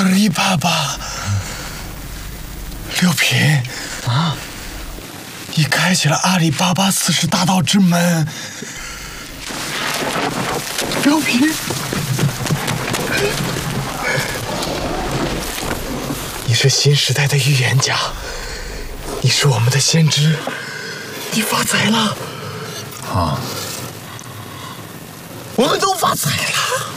里巴巴，刘平啊！ 你开启了阿里巴巴40大盗之门。刘平，你是新时代的预言家，你是我们的先知，你发财了啊！ 我们都发财了。